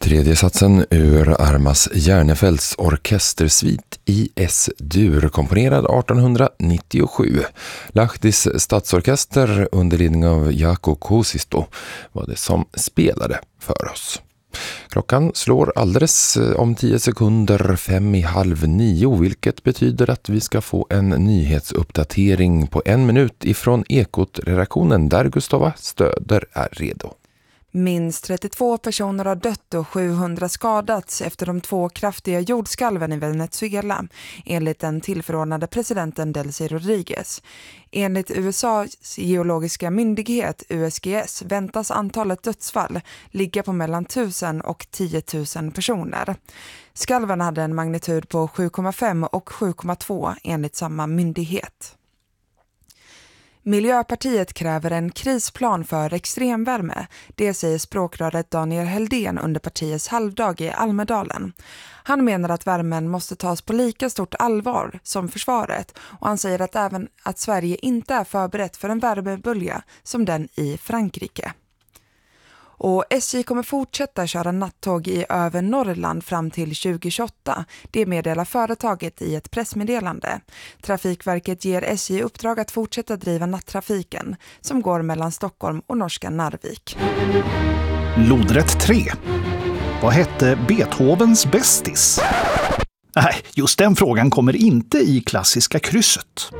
Tredje satsen ur Armas Järnefelds orkestersvit i S-dur, komponerad 1897. Lahdis stadsorkester under ledning av Jaakko Kuusisto var det som spelade för oss. Klockan slår alldeles om 10 sekunder 8:55, vilket betyder att vi ska få en nyhetsuppdatering på 1 minut ifrån Ekot-redaktionen där Gustava Stöder är redo. Minst 32 personer har dött och 700 skadats efter de 2 kraftiga jordskalven i Venezuela, enligt den tillförordnade presidenten Delcy Rodriguez. Enligt USAs geologiska myndighet USGS väntas antalet dödsfall ligga på mellan 1000 och 10 000 personer. Skalven hade en magnitud på 7,5 och 7,2 enligt samma myndighet. Miljöpartiet kräver en krisplan för extremvärme. Det säger språkröret Daniel Heldén under partiets halvdag i Almedalen. Han menar att värmen måste tas på lika stort allvar som försvaret, och han säger att även att Sverige inte är förberett för en värmebölja som den i Frankrike. Och SJ kommer fortsätta köra nattåg i över Norrland fram till 2028. Det meddelar företaget i ett pressmeddelande. Trafikverket ger SJ uppdrag att fortsätta driva nattrafiken som går mellan Stockholm och norska Narvik. Lodrätt 3. Vad hette Beethovens bästis? Nej, just den frågan kommer inte i klassiska krysset.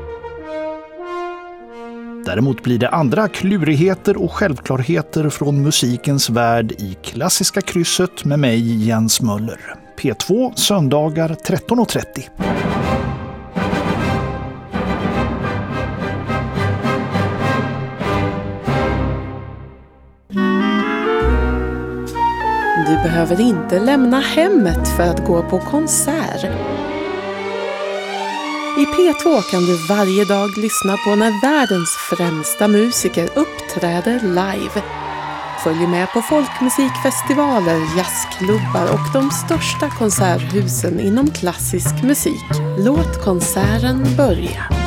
Däremot blir det andra klurigheter och självklarheter från musikens värld i klassiska krysset med mig, Jens Möller. P2 söndagar 13:30. Du behöver inte lämna hemmet för att gå på konsert. I P2 kan du varje dag lyssna på när världens främsta musiker uppträder live. Följ med på folkmusikfestivaler, jazzklubbar och de största konserthusen inom klassisk musik. Låt konserten börja.